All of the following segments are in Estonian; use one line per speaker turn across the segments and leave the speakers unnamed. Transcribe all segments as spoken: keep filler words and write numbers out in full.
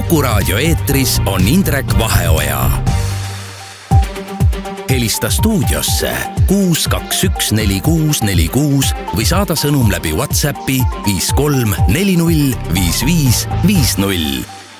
Kuku Raadio eetris on Indrek Vaheoja. Helista stuudiosse kuus kaks üks neli kuus neli kuus või saada sõnum läbi WhatsAppi viis kolm neli null viis viis viis null.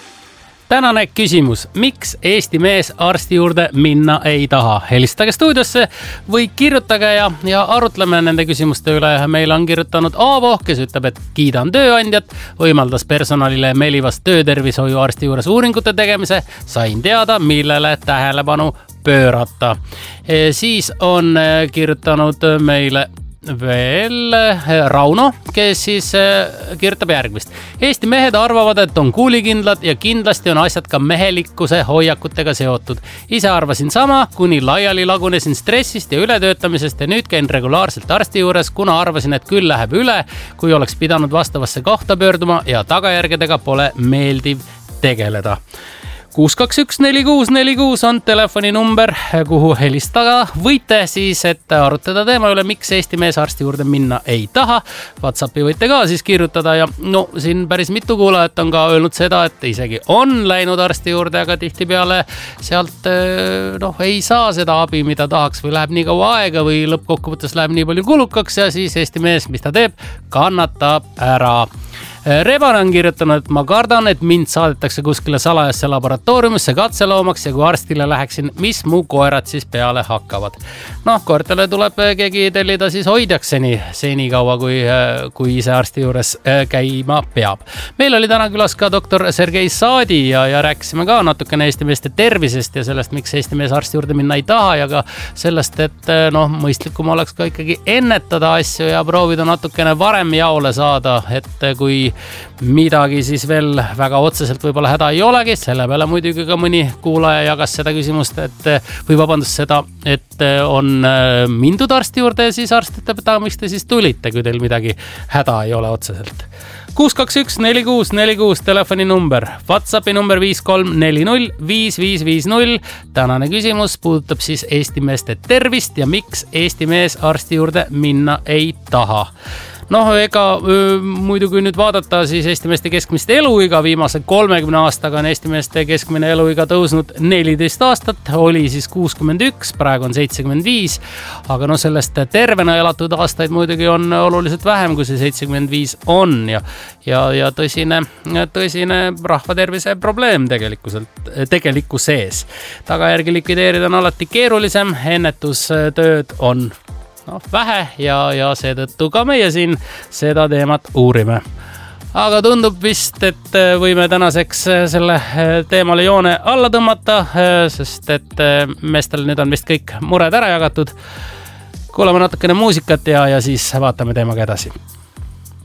Tänane küsimus, miks Eesti mees arsti juurde minna ei taha? Helistage stuudiosse või kirjutage ja, ja arutleme nende küsimuste üle. Meil on kirjutanud Aavo, kes ütleb, et kiidan tööandjat, võimaldas personalile Melivas töötervishoiu arsti juures uuringute tegemise, sain teada, millele tähelepanu pöörata. E, siis on kirjutanud meile veel Rauno, kes siis kirjutab järgmist. Eesti mehed arvavad, et on kuulikindlad ja kindlasti on asjad ka mehelikkuse hoiakutega seotud. Ise arvasin sama, kuni laiali lagunesin stressist ja ületöötamisest ja nüüd käin regulaarselt arsti juures, kuna arvasin, et küll läheb üle, kui oleks pidanud vastavasse kohta pöörduma ja tagajärgedega pole meeldiv tegeleda. kuus kaks üks neli kuus neli kuus on telefoninumber, kuhu helistada võite siis, et arutada teema üle, miks Eesti mees arsti juurde minna ei taha. WhatsAppi võite ka siis kirjutada ja no siin päris mitu kuulajat on ka öelnud seda, et isegi on läinud arsti juurde, aga tihtipeale sealt noh, ei saa seda abi, mida tahaks või läheb nii kaua aega või lõppkokkuvõttes läheb nii palju kulukaks ja siis Eesti mees, mis ta teeb, kannatab ära. Reban on kirjutanud, et ma kardan, et mind saadetakse kuskile salajasse laboratooriumisse katseloomaks ja kui arstile läheksin, mis mu koerad siis peale hakkavad. Noh, koertele tuleb keegi tellida siis hoidjakseni seni kaua, kui, kui ise arsti juures käima peab. Meil oli täna külas ka doktor Sergei Saadi ja, ja rääkisime ka natukene Eesti meeste tervisest ja sellest, miks Eesti mees arsti juurde minna ei taha ja ka sellest, et noh, mõistlikum oleks ka ikkagi ennetada asju ja proovida natukene varem jaole saada, et kui midagi siis veel väga otseselt võib-olla häda ei olegi, selle peale muidugi ka mõni kuulaja jagas seda küsimust, et või vabandust seda, et on mindud arsti juurde ja siis arst ütleb, et miks te siis tulite, kui teil midagi häda ei ole otseselt. kuus kaks üks neli kuus neli kuus telefoni number, WhatsAppi number viis kolm neli null viis viis viis null. Tänane küsimus puudutab siis Eesti meeste tervist ja miks Eesti mees arsti juurde minna ei taha. Noh, ega muidu kui nüüd vaadata siis Eesti meeste keskmist eluiga, viimase kolmekümne aastaga on Eesti meeste keskmine eluiga tõusnud neliteist aastat, oli siis kuuskümmend üks, praegu on seitsekümmend viis, aga no sellest tervena elatud aastaid muidugi on oluliselt vähem, kui see seitsekümmend viis on ja, ja, ja tõsine, tõsine rahvatervise probleem tegelikkuselt, tegeliku sees. Tagajärgi likvideerida on alati keerulisem, ennetustööd on no, vähe ja, ja seetõttu ka meie siin seda teemat uurime. Aga tundub vist, et võime tänaseks selle teemale joone alla tõmmata, sest et meestel nüüd on vist kõik mured ära jagatud. Kuulame natukene muusikat ja, ja siis vaatame teemaga edasi.